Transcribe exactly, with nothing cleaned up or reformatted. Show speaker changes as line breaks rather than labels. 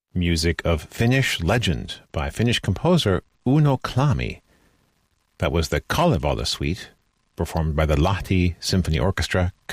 music of Finnish Legend by Finnish composer Uno Klami. That was the Kalevala Suite, performed by the Lahti Symphony Orchestra,